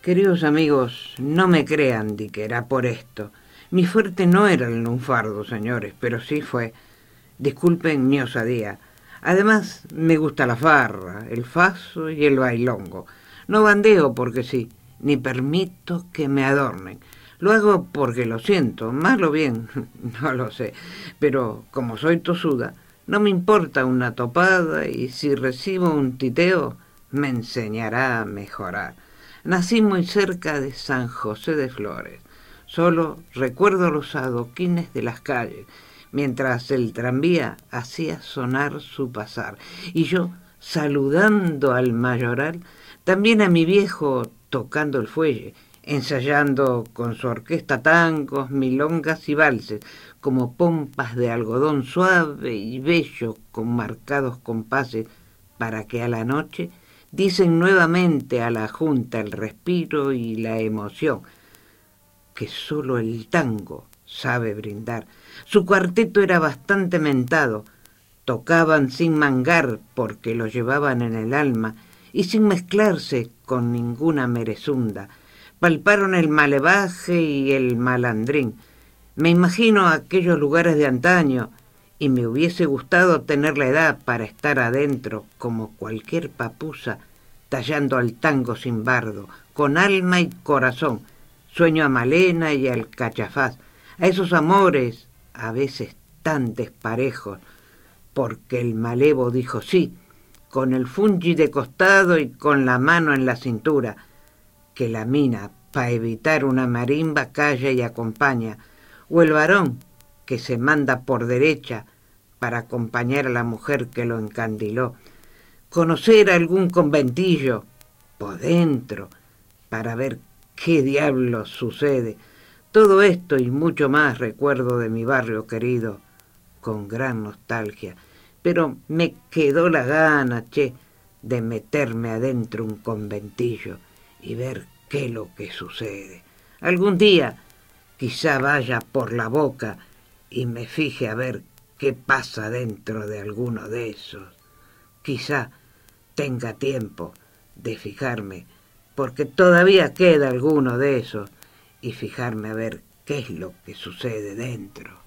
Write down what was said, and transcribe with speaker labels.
Speaker 1: Queridos amigos, no me crean de que era por esto. Mi fuerte no era el lunfardo, señores, pero sí fue. Disculpen mi osadía. Además, me gusta la farra, el faso y el bailongo. No bandeo porque sí, ni permito que me adornen. Lo hago porque lo siento, mal o bien, no lo sé. Pero como soy tosuda, no me importa una topada y si recibo un titeo, me enseñará a mejorar. Nací muy cerca de San José de Flores. Solo recuerdo los adoquines de las calles, mientras el tranvía hacía sonar su pasar. Y yo, saludando al mayoral, también a mi viejo tocando el fuelle, ensayando con su orquesta tangos, milongas y valses, como pompas de algodón suave y bello con marcados compases, para que a la noche dicen nuevamente a la junta el respiro y la emoción que solo el tango sabe brindar. Su cuarteto era bastante mentado, tocaban sin mangar porque lo llevaban en el alma y sin mezclarse con ninguna merezunda. Palparon el malevaje y el malandrín. Me imagino aquellos lugares de antaño y me hubiese gustado tener la edad para estar adentro como cualquier papusa, tallando al tango sin bardo, con alma y corazón. Sueño a Malena y al Cachafaz, a esos amores a veces tan desparejos, porque el malevo dijo sí, con el fungi de costado y con la mano en la cintura, que la mina, pa' evitar una marimba, calla y acompaña, o el varón, que se manda por derecha para acompañar a la mujer que lo encandiló, conocer algún conventillo por dentro para ver qué diablos sucede. Todo esto y mucho más recuerdo de mi barrio querido con gran nostalgia, pero me quedó la gana, de meterme adentro un conventillo y ver qué es lo que sucede. Algún día quizá vaya por la boca y me fije a ver qué pasa dentro de alguno de esos. Quizá tenga tiempo de fijarme, porque todavía queda alguno de esos, y fijarme a ver qué es lo que sucede dentro.